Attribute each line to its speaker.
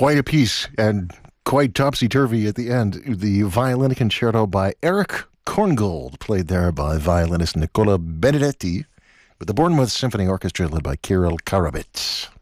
Speaker 1: quite a piece and quite topsy-turvy at the end. The violin concerto by Eric Korngold, played there by violinist Nicola Benedetti, with the Bournemouth Symphony Orchestra led by Kirill Karabits.